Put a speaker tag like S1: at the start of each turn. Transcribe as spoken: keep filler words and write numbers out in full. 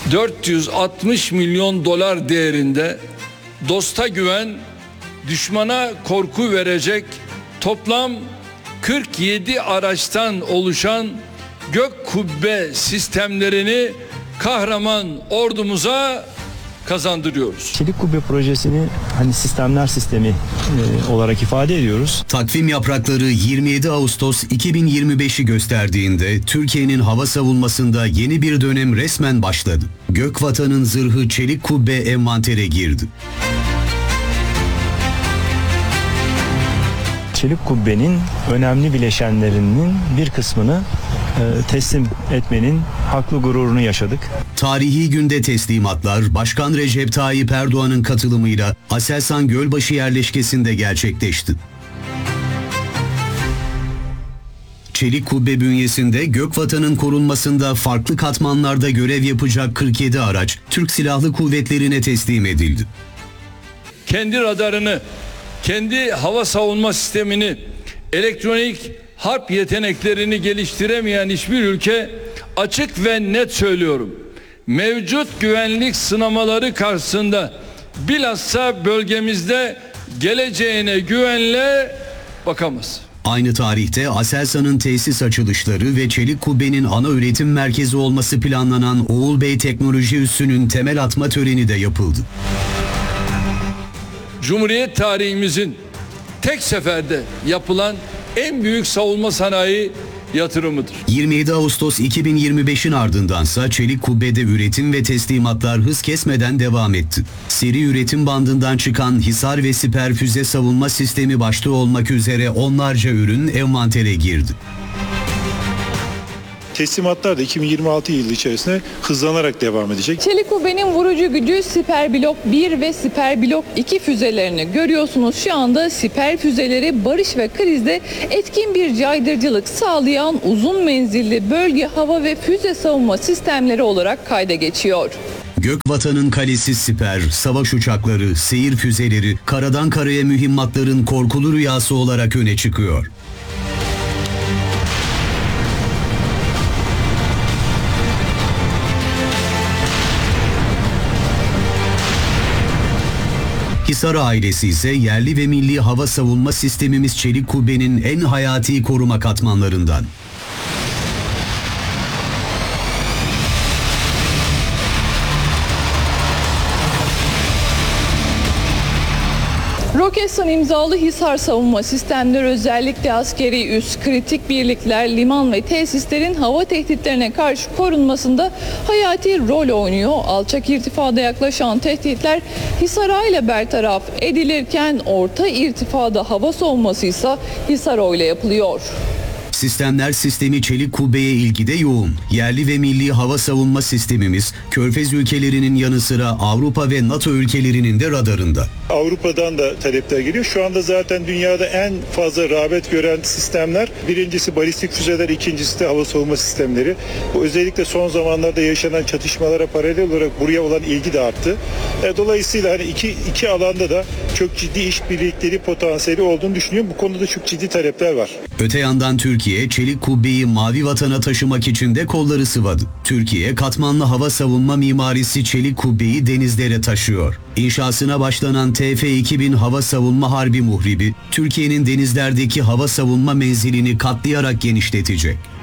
S1: dört yüz altmış milyon dolar değerinde dosta güven, düşmana korku verecek toplam kırk yedi araçtan oluşan gök kubbe sistemlerini kahraman ordumuza kazandırıyoruz.
S2: Çelik kubbe projesini hani sistemler sistemi e, olarak ifade ediyoruz.
S3: Takvim yaprakları yirmi yedi Ağustos iki bin yirmi beşi gösterdiğinde Türkiye'nin hava savunmasında yeni bir dönem resmen başladı. Gökvatan'ın zırhı çelik kubbe envantere girdi.
S2: Çelik kubbenin önemli bileşenlerinin bir kısmını e, teslim etmenin haklı gururunu yaşadık.
S3: Tarihi günde teslimatlar Başkan Recep Tayyip Erdoğan'ın katılımıyla Aselsan Gölbaşı yerleşkesinde gerçekleşti. Çelik kubbe bünyesinde Gökvatan'ın korunmasında farklı katmanlarda görev yapacak kırk yedi araç Türk Silahlı Kuvvetleri'ne teslim edildi.
S1: Kendi radarını, kendi hava savunma sistemini, elektronik harp yeteneklerini geliştiremeyen hiçbir ülke, açık ve net söylüyorum, mevcut güvenlik sınamaları karşısında bilhassa bölgemizde geleceğine güvenle bakamaz.
S3: Aynı tarihte Aselsan'ın tesis açılışları ve Çelik Kubbe'nin ana üretim merkezi olması planlanan Oğul Bey Teknoloji Üssü'nün temel atma töreni de yapıldı.
S1: Cumhuriyet tarihimizin tek seferde yapılan en büyük savunma sanayi yatırımıdır.
S3: yirmi yedi Ağustos iki bin yirmi beşin ardındansa Çelik Kubbe'de üretim ve teslimatlar hız kesmeden devam etti. Seri üretim bandından çıkan Hisar ve Siper füze savunma sistemi başta olmak üzere onlarca ürün envantere girdi.
S4: Teslimatlar da iki bin yirmi altı yılı içerisinde hızlanarak devam edecek.
S5: Çelik kubbenin vurucu gücü Siper Blok bir ve Siper Blok iki füzelerini görüyorsunuz. Şu anda Siper füzeleri barış ve krizde etkin bir caydırıcılık sağlayan uzun menzilli bölge hava ve füze savunma sistemleri olarak kayda geçiyor.
S3: Gökvatan'ın kalesi siper, savaş uçakları, seyir füzeleri, karadan karaya mühimmatların korkulu rüyası olarak öne çıkıyor. Hisar ailesi ise yerli ve milli hava savunma sistemimiz Çelik Kubbe'nin en hayati koruma katmanlarından.
S5: Roketsan imzalı Hisar savunma sistemleri özellikle askeri üs, kritik birlikler, liman ve tesislerin hava tehditlerine karşı korunmasında hayati rol oynuyor. Alçak irtifada yaklaşan tehditler Hisar'a ile bertaraf edilirken orta irtifada hava savunması ise Hisar ile yapılıyor.
S3: Sistemler sistemi Çelik Kubbe'ye ilgi de yoğun. Yerli ve milli hava savunma sistemimiz Körfez ülkelerinin yanı sıra Avrupa ve NATO ülkelerinin de radarında.
S4: Avrupa'dan da talepler geliyor. Şu anda zaten dünyada en fazla rağbet gören sistemler, birincisi balistik füzeler, ikincisi de hava savunma sistemleri. Bu özellikle son zamanlarda yaşanan çatışmalara paralel olarak buraya olan ilgi de arttı. Dolayısıyla hani iki, iki alanda da çok ciddi işbirlikleri potansiyeli olduğunu düşünüyorum. Bu konuda çok ciddi talepler var.
S3: Öte yandan Türkiye, Çelik Kubbe'yi mavi vatana taşımak için de kolları sıvadı. Türkiye, katmanlı hava savunma mimarisi Çelik Kubbe'yi denizlere taşıyor. İnşasına başlanan T F iki bin Hava Savunma Harbi Muhribi, Türkiye'nin denizlerdeki hava savunma menzilini katlayarak genişletecek.